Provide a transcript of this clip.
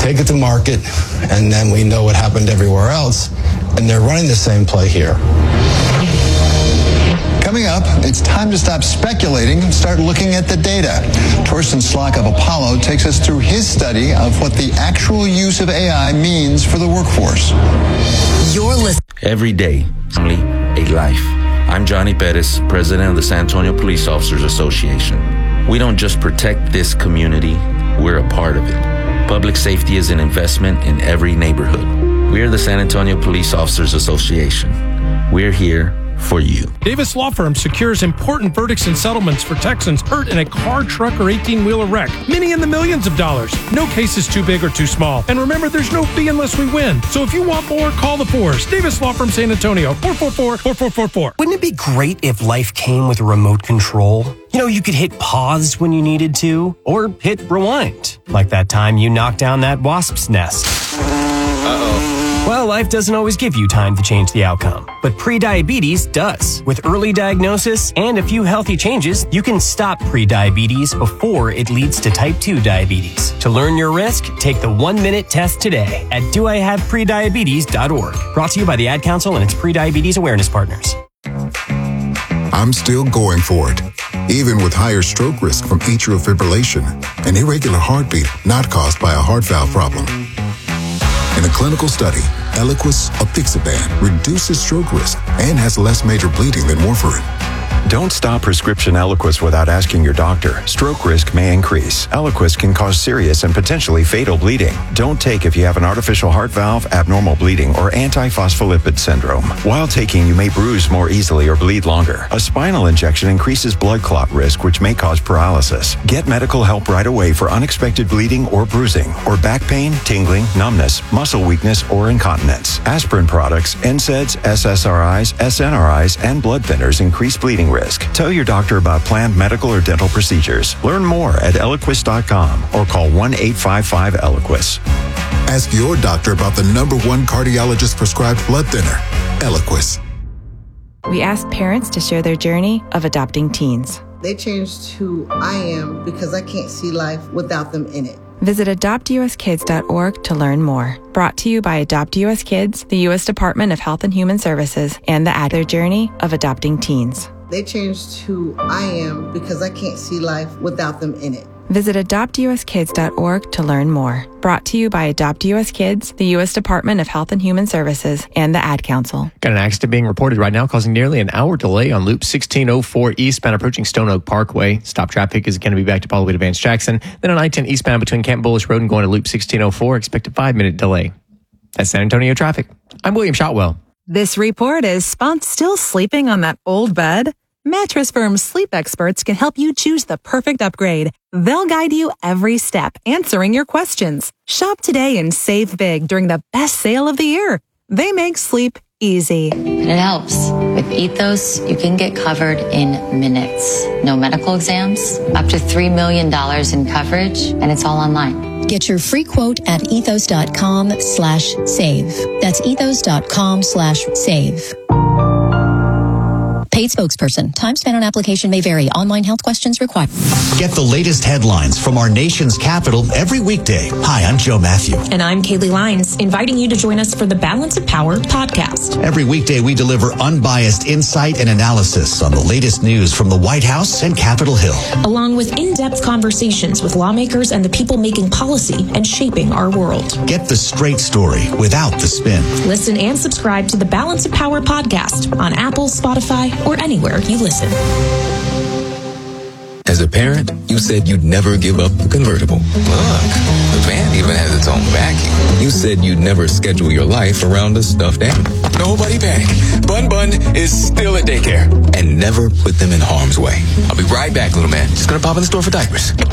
take it to market, and then we know what happened everywhere else, and they're running the same play here. Coming up, it's time to stop speculating and start looking at the data. Torsten Slok of Apollo takes us through his study of what the actual use of AI means for the workforce. You're listening. Every day, only a life. I'm Johnny Perez, president of the San Antonio Police Officers Association. We don't just protect this community, we're a part of it. Public safety is an investment in every neighborhood. We're the San Antonio Police Officers Association. We're here for you. Davis Law Firm secures important verdicts and settlements for Texans hurt in a car, truck, or 18-wheeler wreck. Many in the millions of dollars. No case is too big or too small. And remember, there's no fee unless we win. So if you want more, call the Fours. Davis Law Firm San Antonio, 444-4444. Wouldn't it be great if life came with a remote control? You know, you could hit pause when you needed to, or hit rewind. Like that time you knocked down that wasp's nest. Uh-oh. Well, life doesn't always give you time to change the outcome, but prediabetes does. With early diagnosis and a few healthy changes, you can stop prediabetes before it leads to type 2 diabetes. To learn your risk, take the 1-minute test today at doihaveprediabetes.org. Brought to you by the Ad Council and its prediabetes awareness partners. I'm still going for it, even with higher stroke risk from atrial fibrillation, an irregular heartbeat not caused by a heart valve problem. In a clinical study, Eliquis apixaban reduces stroke risk and has less major bleeding than warfarin. Don't stop prescription Eliquis without asking your doctor. Stroke risk may increase. Eliquis can cause serious and potentially fatal bleeding. Don't take if you have an artificial heart valve, abnormal bleeding, or antiphospholipid syndrome. While taking, you may bruise more easily or bleed longer. A spinal injection increases blood clot risk, which may cause paralysis. Get medical help right away for unexpected bleeding or bruising, or back pain, tingling, numbness, muscle weakness, or incontinence. Aspirin products, NSAIDs, SSRIs, SNRIs, and blood thinners increase bleeding risk. Tell your doctor about planned medical or dental procedures. Learn more at Eliquis.com or call 1-855-ELIQUIS. Ask your doctor about the #1 cardiologist prescribed blood thinner, Eliquis. We asked parents to share their journey of adopting teens. They changed who I am because I can't see life without them in it. Visit adoptuskids.org to learn more. Brought to you by Adopt US Kids, the U.S. Department of Health and Human Services, and the Their Journey of Adopting Teens. They changed who I am because I can't see life without them in it. Visit adoptuskids.org to learn more. Brought to you by Adopt US Kids, the U.S. Department of Health and Human Services, and the Ad Council. Got an accident being reported right now causing nearly an hour delay on Loop 1604 eastbound approaching Stone Oak Parkway. Stop traffic is going to be backed up all the way to Vance Jackson. Then on I-10 eastbound between Camp Bullish Road and going to Loop 1604, expect a 5-minute delay. That's San Antonio traffic. I'm William Shotwell. This report is still sleeping on that old bed? Mattress Firm sleep experts can help you choose the perfect upgrade. They'll guide you every step, answering your questions. Shop today and save big during the best sale of the year. They make sleep easy. And it helps. With Ethos, you can get covered in minutes. No medical exams, up to $3 million in coverage, and it's all online. Get your free quote at ethos.com/save. That's ethos.com/save. Paid spokesperson. Time spent on application may vary. Online health questions required. Get the latest headlines from our nation's capital every weekday. Hi, I'm Joe Matthew. And I'm Kaylee Lyons, inviting you to join us for the Balance of Power podcast. Every weekday, we deliver unbiased insight and analysis on the latest news from the White House and Capitol Hill. Along with in-depth conversations with lawmakers and the people making policy and shaping our world. Get the straight story without the spin. Listen and subscribe to the Balance of Power podcast on Apple, Spotify, or anywhere you listen. As a parent, you said you'd never give up the convertible. Look, the van even has its own vacuum. You said you'd never schedule your life around a stuffed animal. Nobody panic. Bun is still at daycare. And never put them in harm's way. I'll be right back, little man. Just gonna pop in the store for diapers.